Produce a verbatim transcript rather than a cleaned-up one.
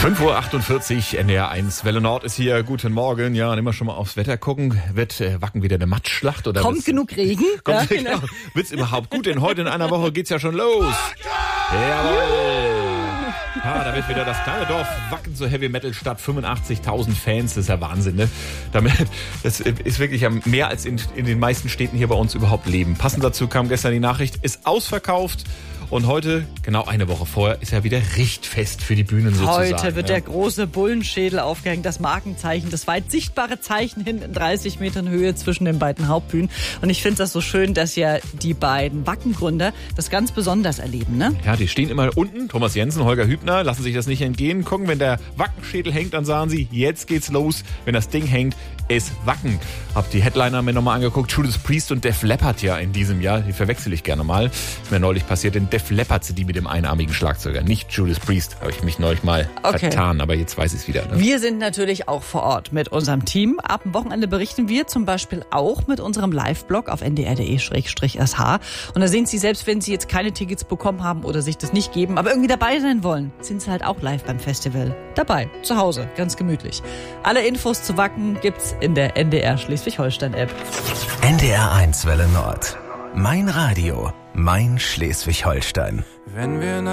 fünf Uhr achtundvierzig, N D R eins, Welle Nord ist hier. Guten Morgen. Ja, und immer schon mal aufs Wetter gucken. Wird äh, Wacken wieder eine Matschschlacht? Oder kommt genug Regen? Kommt, ja, genau. Wird's überhaupt gut? Denn heute in einer Woche geht's ja schon los. Jawohl. Ah, da wird wieder das kleine Dorf Wacken zur Heavy Metal Stadt. fünfundachtzigtausend Fans, das ist ja Wahnsinn, ne? Damit, das ist wirklich mehr als in, in den meisten Städten hier bei uns überhaupt leben. Passend dazu kam gestern die Nachricht, ist ausverkauft. Und heute, genau eine Woche vorher, ist ja wieder Richtfest für die Bühnen sozusagen. Heute wird ja. der große Bullenschädel aufgehängt, das Markenzeichen, das weit sichtbare Zeichen hin in dreißig Metern Höhe zwischen den beiden Hauptbühnen. Und ich finde das so schön, dass ja die beiden Wackengründer das ganz besonders erleben, ne? Ja, die stehen immer unten. Thomas Jensen, Holger Hübner, lassen sich das nicht entgehen. Gucken, wenn der Wackenschädel hängt, dann sagen sie, jetzt geht's los. Wenn das Ding hängt, ist Wacken. Hab die Headliner mir nochmal angeguckt. Judas Priest und Def Leppard ja in diesem Jahr. Die verwechsel ich gerne mal. Ist mir neulich passiert, denn Def Leppard sind die mit dem einarmigen Schlagzeuger. Nicht Judas Priest. Habe ich mich neulich mal okay. vertan, aber jetzt weiß ich es wieder. Ne? Wir sind natürlich auch vor Ort mit unserem Team. Ab dem Wochenende berichten wir zum Beispiel auch mit unserem Live-Blog auf n d r punkt d e slash s h. Und da sehen Sie, selbst wenn Sie jetzt keine Tickets bekommen haben oder sich das nicht geben, aber irgendwie dabei sein wollen, sind Sie halt auch live beim Festival. Dabei, zu Hause, ganz gemütlich. Alle Infos zu Wacken gibt's in der N D R Schleswig-Holstein-App. N D R eins Welle Nord. Mein Radio, mein Schleswig-Holstein. Wenn wir